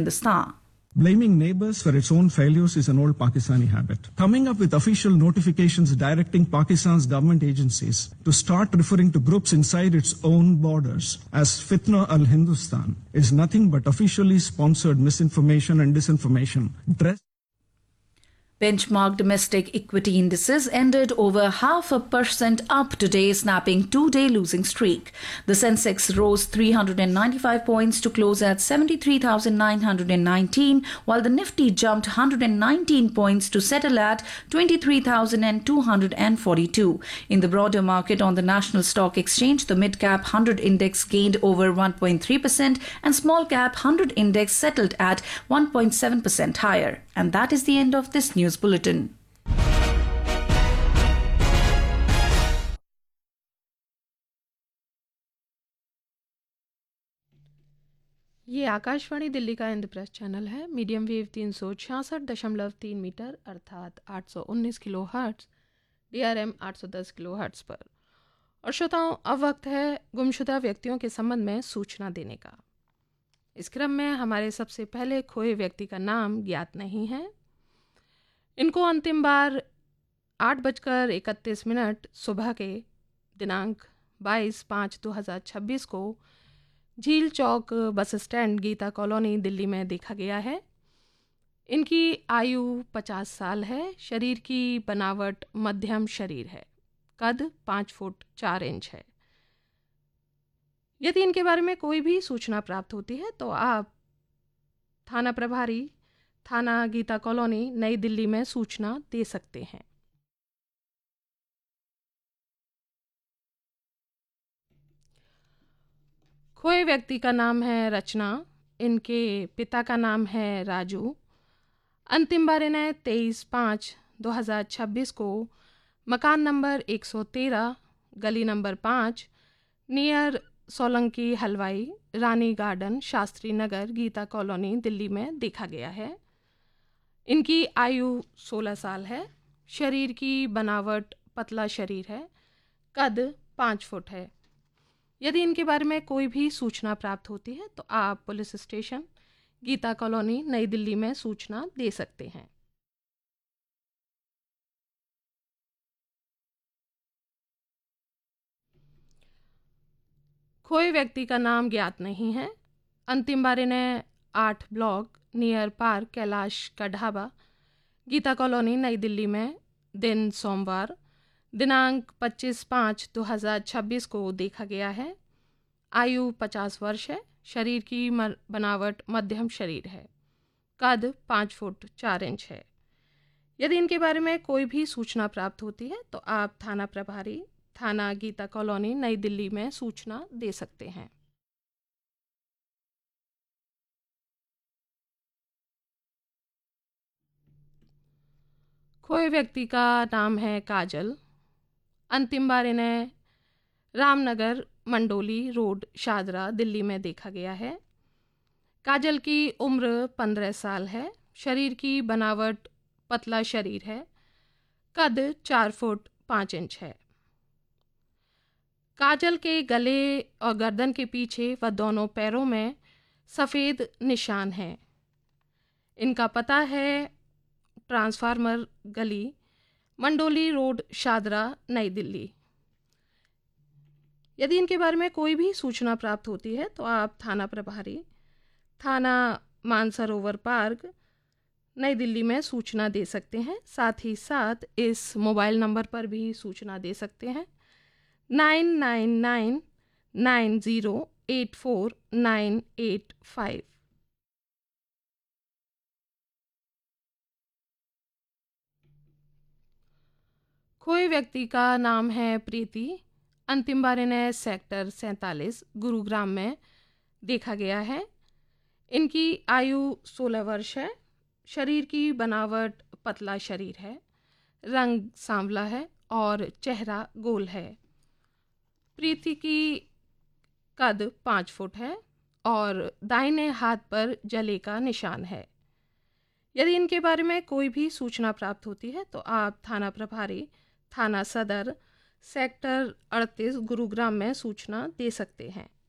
Hindustan. Blaming neighbors for its own failures is an old Pakistani habit. Coming up with official notifications directing Pakistan's government agencies to start referring to groups inside its own borders as Fitna al-Hindustan is nothing but officially sponsored misinformation and disinformation dressed. Benchmark domestic equity indices ended over 0.5% up today, snapping two-day losing streak. The Sensex rose 395 points to close at 73,919, while the Nifty jumped 119 points to settle at 23,242. In the broader market on the National Stock Exchange, the mid-cap 100 index gained over 1.3% and small-cap 100 index settled at 1.7% higher. And that is the end of this news bulletin. ये आकाशवाणी दिल्ली का Indraprastha channel है। Medium wave 366.3 metre अर्थात 819 kilo hertz, DRM 810 kilo hertz पर। और श्रोताओं, अब वक्त है गुमशुदा व्यक्तियों के संबंध में सूचना देने का। इस क्रम में हमारे सबसे पहले खोए व्यक्ति का नाम ज्ञात नहीं है। इनको अंतिम बार 8:31 सुबह के दिनांक 22/5/2026 को झील चौक bus stand Gita colony Delhi में देखा गया है। इनकी आयु 50 साल है। शरीर की बनावट मध्यम शरीर है। कद 5 फुट 4 इंच है। यदि इनके बारे में कोई भी सूचना प्राप्त होती है तो आप थाना प्रभारी, थाना गीता कॉलोनी, नई दिल्ली में सूचना दे सकते हैं। खोए व्यक्ति का नाम है रचना। इनके पिता का नाम है राजू। अंतिम बार इन्हें 23/5/2026 को मकान नंबर 113, गली नंबर 5, नियर सोलंकी हलवाई, रानी गार्डन, शास्त्री नगर, गीता कॉलोनी, दिल्ली में देखा गया है। इनकी आयु 16 साल है। शरीर की बनावट पतला शरीर है। कद 5 फुट है। यदि इनके बारे में कोई भी सूचना प्राप्त होती है तो आप पुलिस स्टेशन गीता कॉलोनी, नई दिल्ली में सूचना दे सकते हैं। खोए व्यक्ति का नाम ज्ञात नहीं है। अंतिम बार इन्हें 8 ब्लॉक नियर पार्क कैलाश का ढाबा, गीता कॉलोनी, नई दिल्ली में दिन सोमवार दिनांक 25/5/2026 को देखा गया है। आयु 50 वर्ष है। शरीर की बनावट मध्यम शरीर है। कद 5 फुट 4 इंच है। यदि इनके बारे में कोई भी सूचना प्राप्त होती है तो आप थाना प्रभारी, थाना गीता कॉलोनी, नई दिल्ली में सूचना दे सकते हैं। खोए व्यक्ति का नाम है काजल। अंतिम बार इन्हें रामनगर मंडोली रोड, शादरा, दिल्ली में देखा गया है। काजल की उम्र 15 साल है। शरीर की बनावट पतला शरीर है। कद 4 फुट 5 इंच है। काजल के गले और गर्दन के पीछे व दोनों पैरों में सफ़ेद निशान हैं। इनका पता है ट्रांसफार्मर गली, मंडोली रोड, शादरा, नई दिल्ली। यदि इनके बारे में कोई भी सूचना प्राप्त होती है तो आप थाना प्रभारी, थाना मानसरोवर पार्क, नई दिल्ली में सूचना दे सकते हैं। साथ ही साथ इस मोबाइल नंबर पर भी सूचना दे सकते हैं 9999084985। खोए व्यक्ति का नाम है प्रीति। अंतिम बार इन्हें सेक्टर 47 गुरुग्राम में देखा गया है। इनकी आयु 16 वर्ष है। शरीर की बनावट पतला शरीर है। रंग सांवला है और चेहरा गोल है। प्रीति की कद 5 फुट है और दाहिने हाथ पर जले का निशान है। यदि इनके बारे में कोई भी सूचना प्राप्त होती है तो आप थाना प्रभारी, थाना सदर, सेक्टर 38 गुरुग्राम में सूचना दे सकते हैं।